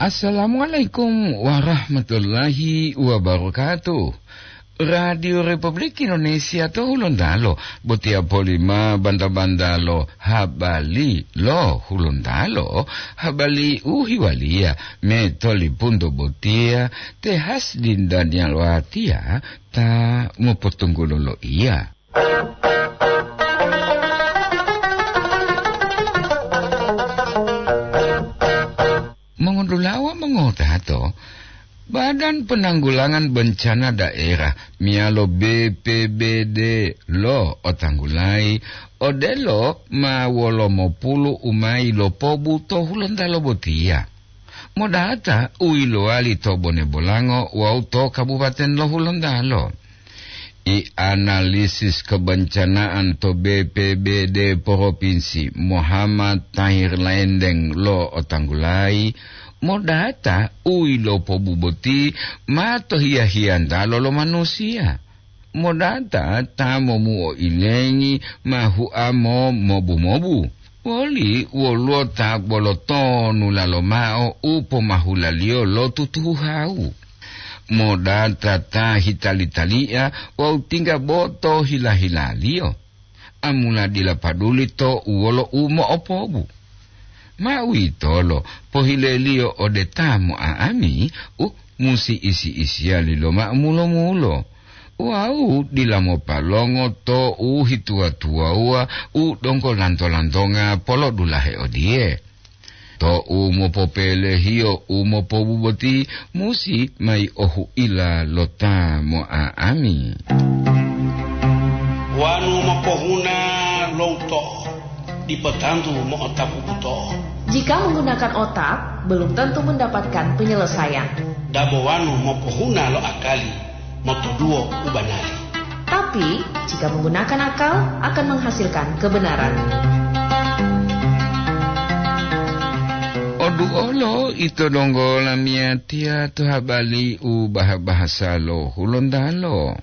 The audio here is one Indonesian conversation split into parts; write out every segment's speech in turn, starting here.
Assalamualaikum warahmatullahi wabarakatuh. Radio Republik Indonesia to Hulundalo, botia polima banda-bandalo, habali lo Hulundalo, habali uhiwalia, metoli pundo botia, tehas dindan yang watia, ta mupotunggulolo iya. Mengundulawa mengotato, Badan Penanggulangan Bencana Daerah mialo BPBD lo otanggulai odelo mawolo mopulu umai lo pobu to Hulundalo botia. Modata uilo ali to Bone Bolango wau to Kabupaten lo Hulundalo. I analisis kebencanaan to BPBD Provinsi Muhammad Tahir Lendeng lo otanggulai modata uilo pobuboti mato hiya-hianda lo manusia. Modata tamo muo ilengi mahu amo mobu-mobu. Woli wolo tak bolotonu lalo mao upo mahulalio lo tutuhau. Modata ta hitali-talia wau tingga boto hila-hilalio. Amula dilapaduli to uolo umo opobu. Mawi tolo pohilelio odetamo aami musi isi-isia lilo mulo-mulo. Wau dilamo palongo to hitua-tua dongko lanto-lantonga polo dulahe odie. To mo popele hio mo pobuboti musi mai ohu ila lota mo aami. Wanu mapohuna louto dipetantu mo otapu buto. Jika menggunakan otak, belum tentu mendapatkan penyelesaian. Dabo wanu mopohuna lo akali, moto duo ubanali. Tapi, jika menggunakan akal, akan menghasilkan kebenaran. Odu olo ito donggo lamia tia tu habali bahasa lo Hulundalo.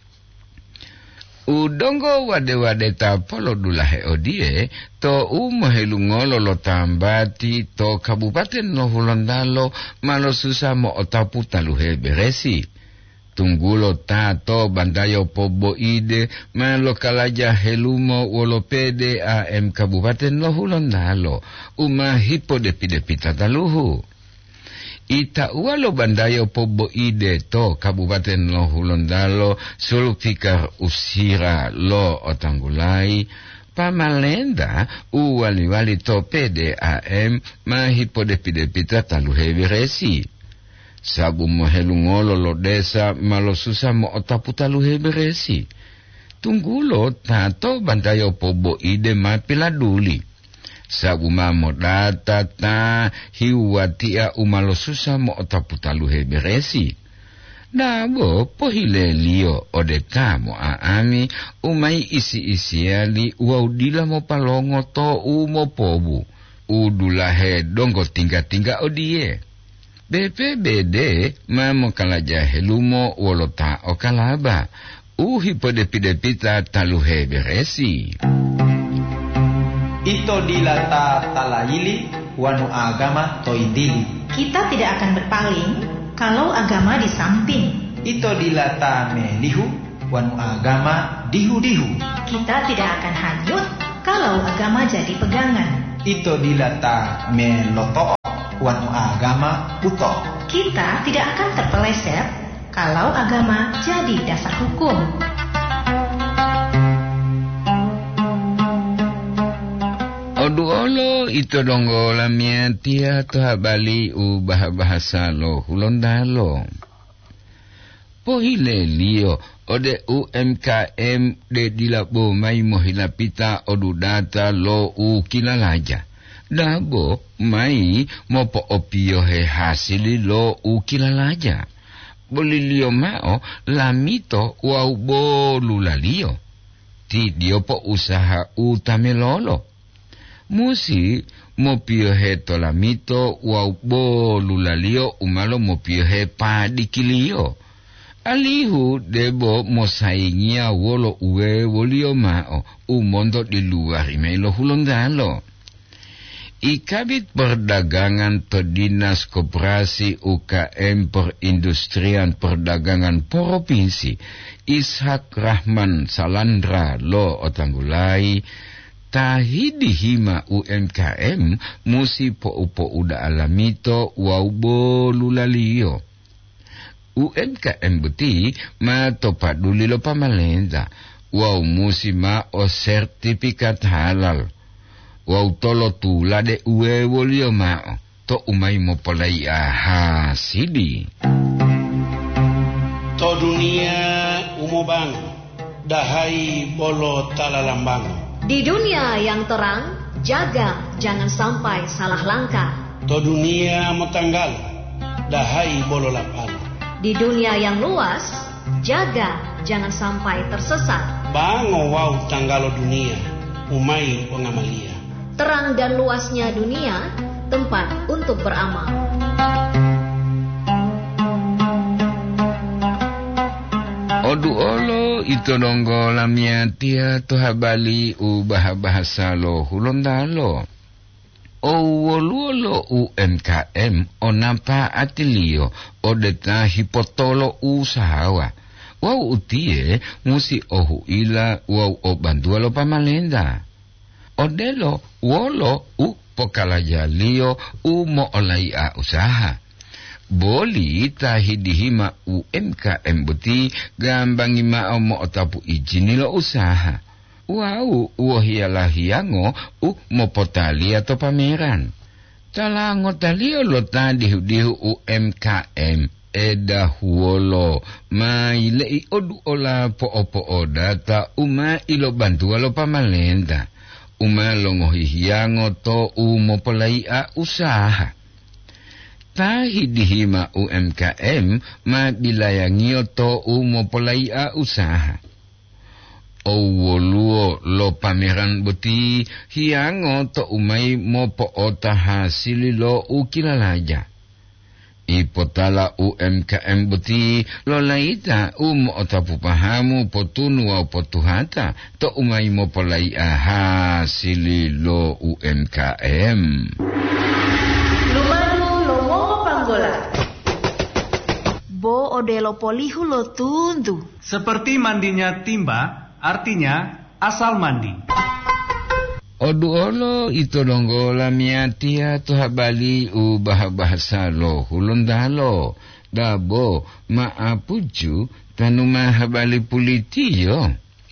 Udongo wade-wade tapolo dulahe odie to mohelungolo lo tambati to Kabupaten lo Hulundalo malo susamo otapu taluhe beresi. Tunggulo tato bandayo pobo ide malo kalaja helumo wolo pede am Kabupaten lo Hulundalo hipo depi-depi tataluhu. Ita walo bandayo pobo ide to Kabupaten lo Hulundalo suluktikar usira lo otanggulai pamalenda wali-wali to pede am hipo depi-depi tataluhe beresi. Sabu mohelungolo lo desa malo susah mo otapu taluhe beresi. Tunggulo tato bandayo pobo ide piladuli. Sabu mamo data ta hiwatia umalo susah mo otapu taluhe beresi. Nabo pohile lio odeta mo aami umai isi-isiali waudila mo palongo to umo pobu. Udulahe donggo tingga-tingga odie. BPBD mamo kalaja helumo wolota okalaba hipo depi-depita taluhe beresi. Ito dilata talayili wanu agama toidili. Kita tidak akan berpaling kalau agama di samping. Ito dilata melihu wanu agama dihu-dihu. Kita tidak akan hanyut kalau agama jadi pegangan. Ito dilata meloto wanu agama buto. Kita tidak akan terpeleset kalau agama jadi dasar hukum. Odu olo ito donggo lamia tia to habali bahasa lo Hulundalo. Pohile lio ode UMKM de dilabo mai mohilapita odu data lo kilalaja. Dabo mai mopo opio he hasili lo kilalaja. Bolilio mao lamito wau bolu lalio. Ti diopo usaha utamelolo. Musi mopio he tolamito wau bolu lalio umalo mopio he padikilio. Alihu debo mosaingia wolo uwe wolio mao umondo di luar imelo Hulundalo. Ikabit Perdagangan Pedinas Koperasi UKM Perindustrian Perdagangan Provinsi Ishak Rahman Salandra lo otanggulai tahidihima UMKM musi po-upo uda alamito waubo lulalio. UMKM beti ma topaduli lo pamalenda wau musi ma o sertifikat halal. Wau tolo tula de uwe wolio mao to umay mo palay ahasidi. To dunia umubang dahai bolo talalambang. Di dunia yang terang, jaga jangan sampai salah langkah. To dunia matanggal dahai bolo lapang. Di dunia yang luas, jaga jangan sampai tersesat. Bango wau tanggalo dunia umay pengamalia. Terang dan luasnya dunia, tempat untuk beramal. Odu olo ito nonggo lamia tia to habali u bahasa lo hulondalo. O woluolo UMKM o nampa atilio o deta hipotolo usahawa. Wau utie musi ohu ila wau o bandualo pamalenda. Odelo wolo u pokalajalio u mo olai a usaha. Boli tahidihima UMKM buti gambangi mao mo otapu ijinilo usaha. Wau uohialah hiango u mo potali atau pameran. Talango talio lo tadihu UMKM eda huolo mailei odu ola po-opo odata uma ilo bantua lo pamalenda. Uma longohi hiango to u mo polai a usaha. Tahidihima UMKM ma bilayangio to umopolai a usaha. O woluo lo pameran beti hiango to umay mopo ota hasili lo ukilalaja. Ipotala UMKM beti lo laita umo ota pupahamu potunu wa potuhata to umay mopolai a hasili lo UMKM. Bo odelo polihu lo tundu. Seperti mandinya timba, artinya asal mandi. Odu olo ito donggo lamiatia to habali u bahasa lo hulundalo. Dabo maapuju tanuma habali pulitiyo.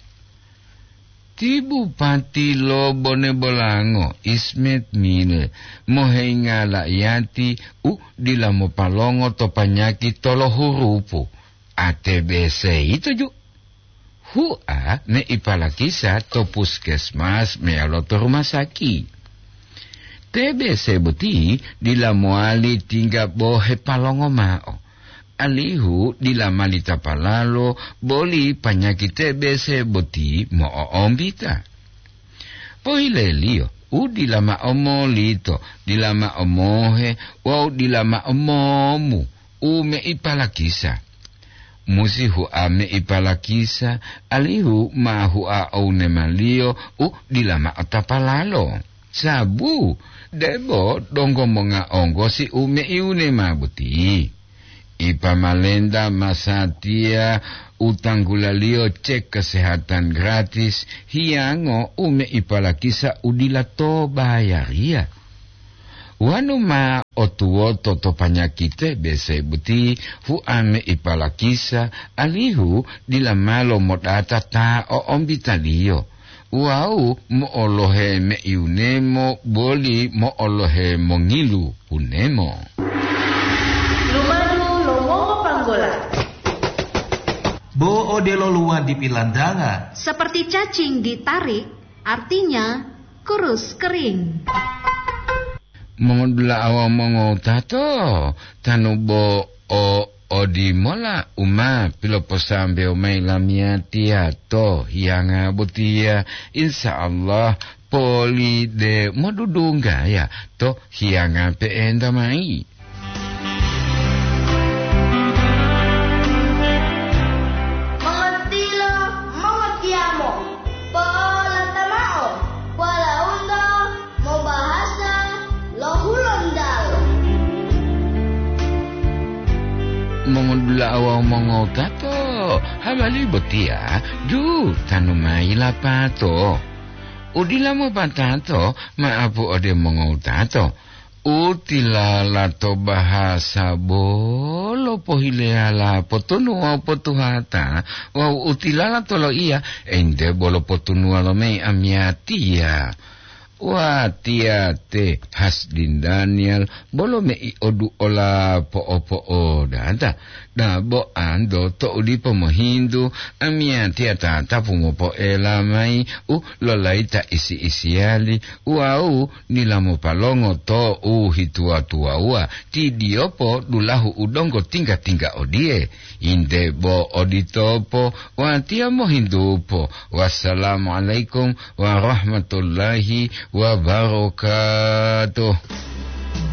Ti Bupati lo Bone Bolango Ismet Mine mohenga lakyati u dilamo palongo to panyaki tolo hurupu ATBC itu ju hua me ipalakisa to puskesmas me alo to rumah sakit TBC buti dilamo ali tingga bohe palongo mao alihu dilamalita palalo boli panyaki TBC boti mo ombita. Poilelio u dilama omolito dilama omohe wau dilama omomu u me ipalakisa. Musihu ame ipalakisa alihu mahu a one malio u dilama otapalalo. Sabu debo donggo monga ongo si ume iune mabuti. Ipamalenda masatia utanggulalio cek kesehatan gratis hiango ume ipalakisa udilato bayaria. Wanuma otuoto to panyakite bese buti hu ame ipalakisa alihu dilamalo modata ta o ombitalio. Wau mo olohe me iunemo boli mo olohe mongilu unemo. Bo odelo luar di pilandanga. Seperti cacing ditarik, artinya kurus kering. Mongodula awa mongotato tanubo o di mola uma piloposambe umay lamia tiato hianga butia insyaallah poli de modudunga ya to hianga peenda mai. mongondula awa mongo tato habali botia ju tanumai lapato udila mo patato maapu ode mongo tato utila lato bahasa bolo pohileala potunua potuhata wa utila lato lo iya ende bolo potunua lo mei amiatia wa tia te Hasdin Daniel bolo mei odu ola po data da bo ando to udi pomohindu amia tia tata pumopo ela mai lo laita isi-isiali wau nilamo palongo to hitua tua ua ti diopo dulahu udongo tingga odie inde bo oditopo wa tia mohindu po wassalamualaikum warahmatullahi wabarakatuh.